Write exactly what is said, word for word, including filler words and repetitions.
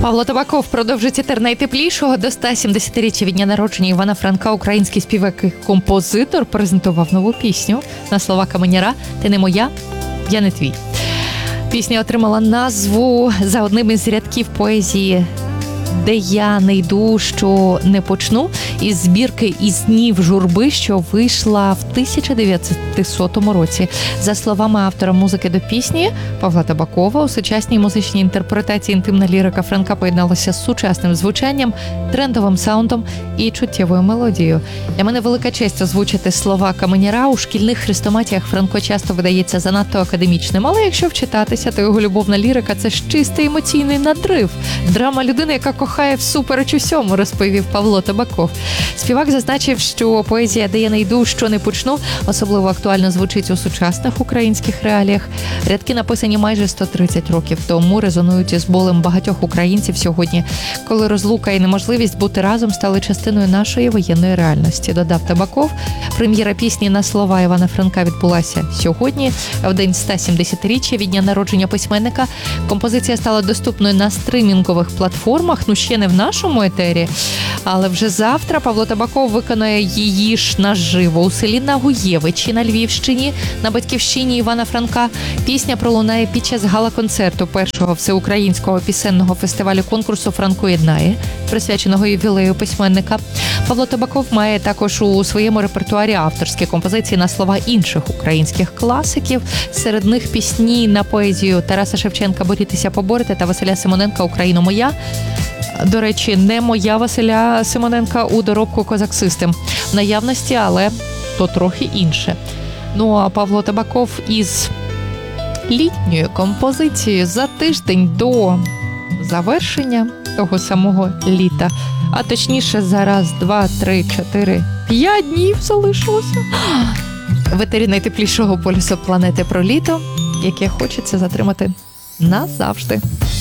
Павло Табаков продовжить етер найтеплішого. До ста сімдесятиріччя від дня народження Івана Франка український співак і композитор презентував нову пісню на слова Каменяра «Ти не моя, я не твій». Пісня отримала назву за одним із рядків поезії «Де я не йду, що не почну» із збірки «Із днів журби», що вийшла в тисяча дев'ятсотому році. За словами автора музики до пісні Павла Табакова, у сучасній музичній інтерпретації інтимна лірика Франка поєдналася з сучасним звучанням, трендовим саундом і чуттєвою мелодією. Для мене велика честь озвучити слова Каменяра. У шкільних хрестоматіях Франко часто видається занадто академічним, але якщо вчитатися, то його любовна лірика – це ж чистий емоційний надрив. Драма людини, яка кохає всупереч усьому, розповів Павло Табаков. Співак зазначив, що поезія «Де я не йду, що не почну» особливо актуально звучить у сучасних українських реаліях. Рядки написані майже сто тридцять років тому, резонують із болем багатьох українців сьогодні, коли розлука і неможливість бути разом стали частиною нашої воєнної реальності, додав Табаков. Прем'єра пісні на слова Івана Франка відбулася сьогодні, в день ста сімдесятиріччя від дня народження письменника. Композиція стала доступною на стримінгових платформах, ну ще не в нашому етері, але вже завтра Павло Табаков виконає її ж наживо у селі Нагуєвичі на Львівщині, на батьківщині Івана Франка. Пісня пролунає під час гала-концерту першого всеукраїнського пісенного фестивалю конкурсу «Франко єднає», присвяченого ювілею письменника. Павло Табаков має також у своєму репертуарі авторські композиції на слова інших українських класиків. Серед них пісні на поезію Тараса Шевченка «Борітеся, поборете» та Василя Симоненка «Україно моя». До речі, не моя Василя Симоненка у доробку «Козак Систем» в наявності, але то трохи інше. Ну а Павло Табаков із літньою композицією за тиждень до завершення того самого літа. А точніше, за раз, два, три, чотири, п'ять днів залишилося. В етері найтеплішого полюсу планети про літо, яке хочеться затримати назавжди.